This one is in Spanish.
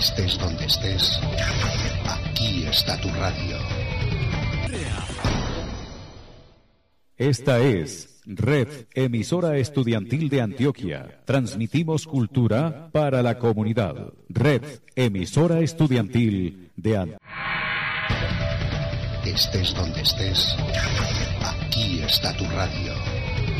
Estés donde estés, aquí está tu radio. Esta es Red Emisora Estudiantil de Antioquia. Transmitimos cultura para la comunidad. Red Emisora Estudiantil de Antioquia. Estés donde estés, aquí está tu radio.